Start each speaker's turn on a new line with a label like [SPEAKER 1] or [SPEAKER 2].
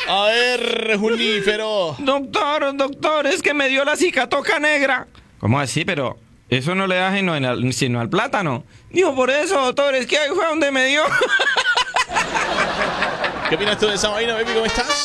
[SPEAKER 1] A ver, Junífero.
[SPEAKER 2] Doctor, es que me dio la cicatoca negra. ¿Cómo así? Pero eso no le da sino al plátano. Dijo, por eso, doctor, es que ahí fue donde me dio.
[SPEAKER 1] ¿Qué opinas tú de esa vaina, baby? ¿Cómo estás?